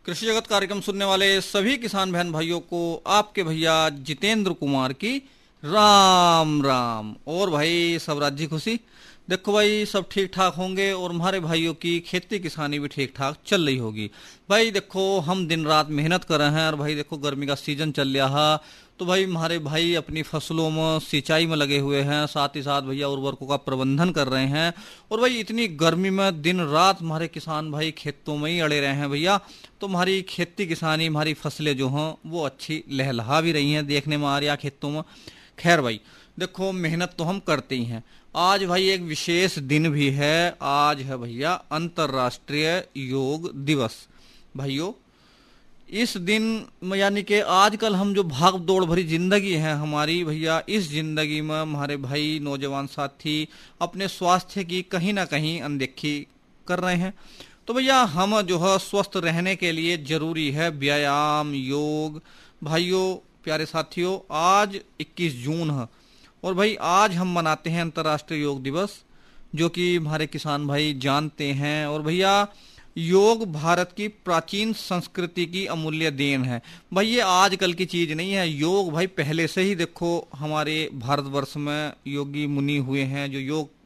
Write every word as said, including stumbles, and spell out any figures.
कृषि जगत कार्यक्रम सुनने वाले सभी किसान बहन भाइयों को आपके भैया जितेंद्र कुमार की राम राम। और भाई सब राज्य खुशी। देखो भाई सब ठीक ठाक होंगे और हमारे भाइयों की खेती किसानी भी ठीक ठाक चल रही होगी। भाई देखो हम दिन रात मेहनत कर रहे हैं और भाई देखो गर्मी का सीजन चल रहा है तो भाई हमारे भाई अपनी फसलों में सिंचाई में लगे हुए हैं, साथ ही साथ भैया उर्वरकों का प्रबंधन कर रहे हैं। और भाई इतनी गर्मी में दिन रात हमारे किसान भाई खेतों में ही अड़े रहे हैं भैया। तो हमारी खेती किसानी हमारी फसलें जो हैं वो अच्छी लहलहा भी रही हैं, देखने में आ रहा खेतों में। खैर भाई देखो मेहनत तो हम करते ही हैं। आज भाई एक विशेष दिन भी है, आज है भैया अंतर्राष्ट्रीय योग दिवस। भाइयों इस दिन यानी कि आजकल हम जो भाग दौड़ भरी जिंदगी है हमारी भैया, इस जिंदगी में हमारे भाई नौजवान साथी अपने स्वास्थ्य की कहीं ना कहीं अनदेखी कर रहे हैं। तो भैया हम जो है स्वस्थ रहने के लिए जरूरी है व्यायाम योग। भाइयों प्यारे साथियों आज इक्कीस जून है और भाई आज हम मनाते हैं अंतर्राष्ट्रीय योग दिवस, जो कि हमारे किसान भाई जानते हैं। और भैया योग भारत की प्राचीन संस्कृति की अमूल्य देन है। भाई ये आजकल की चीज नहीं है, योग भाई पहले से ही देखो हमारे भारतवर्ष में योगी मुनि हुए हैं जो योग